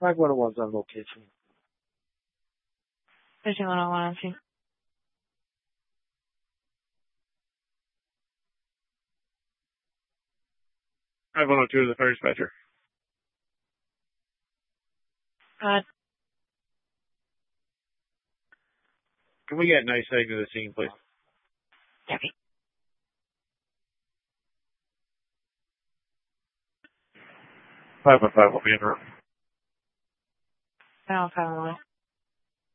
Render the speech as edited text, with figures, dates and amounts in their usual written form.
5101's on location. 5101 on scene. 5102 is the fire dispatcher. Can we get nice egg to the scene, please? Copy. 515 will be in the room. 515.